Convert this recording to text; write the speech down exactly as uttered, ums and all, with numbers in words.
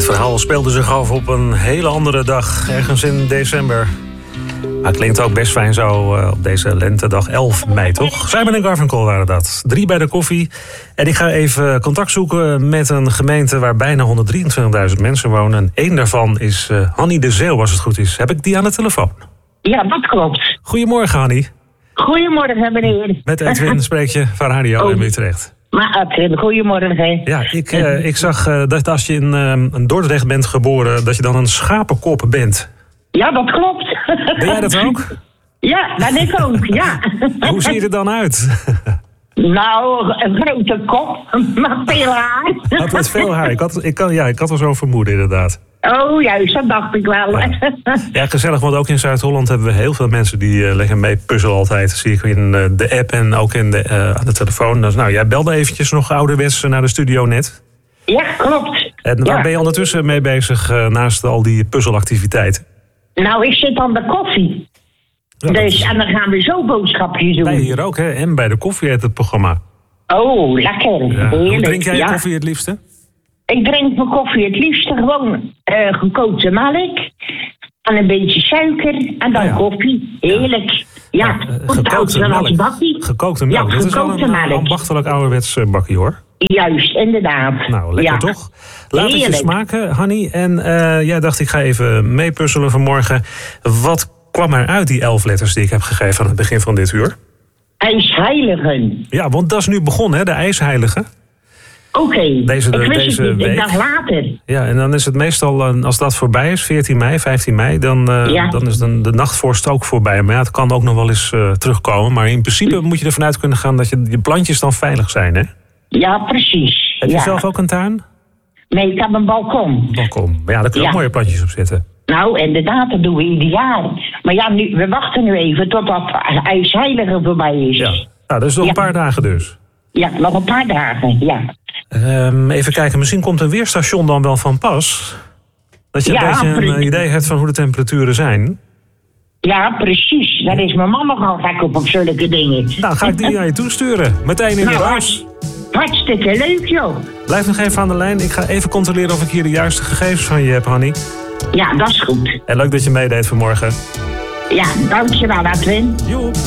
verhaal speelde zich af op een hele andere dag, ergens in december. Maar het klinkt ook best fijn zo uh, op deze lentedag elf mei, toch? Simon en Garfunkel waren dat. Drie bij de koffie. En ik ga even contact zoeken met een gemeente waar bijna honderddrieëntwintigduizend mensen wonen. En één daarvan is uh, Hanny de Zeeuw, als het goed is. Heb ik die aan de telefoon? Ja, dat klopt. Goedemorgen, Hanny. Goedemorgen, meneer. Met Edwin spreek je van Radio oh. in Utrecht. Maar Edwin, goedemorgen. Ja, ik, uh, ik zag uh, dat als je in uh, Dordrecht bent geboren, dat je dan een schapenkop bent. Ja, dat klopt. Ben jij dat ook? Ja, dat ik ook, ja. Hoe zie je er dan uit? Nou, een grote kop, maar veel haar. Had met veel haar. Ik had, ik kan, ja, ik had wel zo'n vermoeden, inderdaad. Oh, juist, dat dacht ik wel. Ja, ja, gezellig, want ook in Zuid-Holland hebben we heel veel mensen die uh, leggen mee puzzelen altijd. Dat zie ik in uh, de app en ook in de, uh, aan de telefoon. Dus, nou, jij belde eventjes nog ouderwets naar de studio net. Ja, klopt. En waar ja. ben je ondertussen mee bezig uh, naast al die puzzelactiviteiten? Nou, ik zit aan de koffie. Ja, dus, is... En dan gaan we zo boodschapjes doen. Bij hier ook, hè? En bij de koffie heet het programma. Oh, lekker. Ja. Heerlijk. Hoe drink jij je ja. koffie het liefste? Ik drink mijn koffie het liefste gewoon uh, gekookte melk. En een beetje suiker. En dan ja, ja. koffie. Heerlijk. Ja, ja uh, gekookte melk. Bakkie. Gekookte melk. Ja, dat is wel een uh, ambachtelijk ouderwets uh, bakkie, hoor. Juist, inderdaad. Nou, lekker ja. toch? Laat Heerlijk. het je smaken, Hanny. En uh, jij dacht, ik ga even meepuzzelen vanmorgen. Wat kwam er uit die elf letters die ik heb gegeven aan het begin van dit uur? IJsheiligen. Ja, want dat is nu begonnen, hè, de IJsheiligen. Oké, okay. Deze, ik wist deze het niet, week. ik dacht later. Ja, en dan is het meestal, als dat voorbij is, veertien mei, vijftien mei... dan, uh, ja. dan is dan de nachtvorst ook voorbij. Maar ja, het kan ook nog wel eens uh, terugkomen. Maar in principe moet je ervan uit kunnen gaan dat je, je plantjes dan veilig zijn, hè? Ja, precies. Heb je ja. zelf ook een tuin? Nee, ik heb een balkon. Balkon, maar ja, daar kun je ja. ook mooie plantjes op zetten. Nou, inderdaad, dat doen we ieder jaar. Maar ja, nu, we wachten nu even totdat IJsheilige voorbij is. Ja, nou, dat is nog ja. een paar dagen dus. Ja, nog een paar dagen, ja. Um, even kijken, misschien komt een weerstation dan wel van pas. Dat je ja, een beetje een idee hebt van hoe de temperaturen zijn. Ja, precies. Daar is mijn man nogal gek op, op zulke dingen. Nou, ga ik die naar je toesturen. Meteen in nou, de huis. Hartstikke leuk, joh. Blijf nog even aan de lijn. Ik ga even controleren of ik hier de juiste gegevens van je heb, Hanny. Ja, dat is goed. En leuk dat je meedeed vanmorgen. Ja, dankjewel, Edwin. Joep.